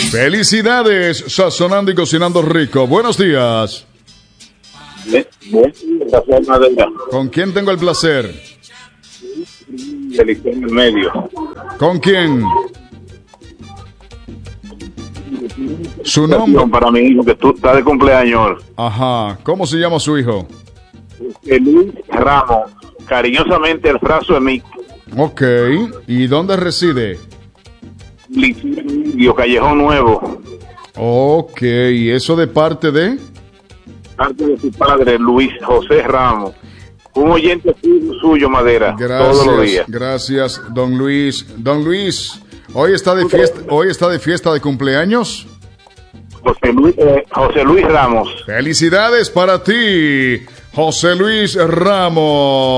Felicidades, sazonando y cocinando rico. Buenos días. ¿Con quién tengo el placer? En el medio. ¿Con quién? Su nombre. Para mi hijo que tú estás de cumpleaños. Ajá. ¿Cómo se llama su hijo? Luis Ramos. Cariñosamente el frazo de mí. Ok. ¿Y dónde reside? Licio, Callejón Nuevo. Ok. ¿Y eso de parte de? Parte de su padre, Luis José Ramos. Un oyente suyo, Madera. Gracias, todos los días. Gracias, don Luis. Don Luis, ¿hoy está de fiesta de cumpleaños? José Luis Ramos. Felicidades para ti, José Luis Ramos.